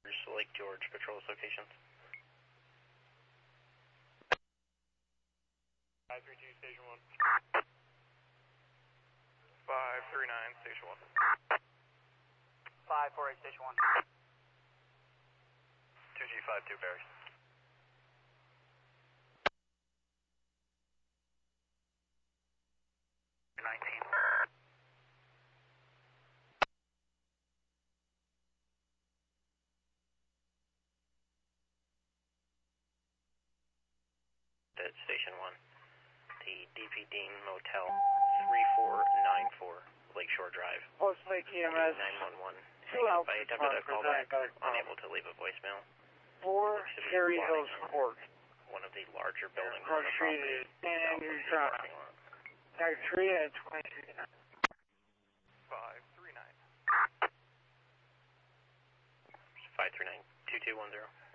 Lake George patrols locations. 532 Station 1. 539 Station 1. 548 Station 1. 2G52 Barry. At Station 1, the DP Dean Motel, 3494 Lakeshore Drive. Post Lake EMS. 911. Alpha I attempted a callback, unable to leave a voicemail. 4 Cherry Hills Court. One of the larger buildings Cross on the Street property. is San Andrew Drive. Tag 3 at 23. 539. 539 2210.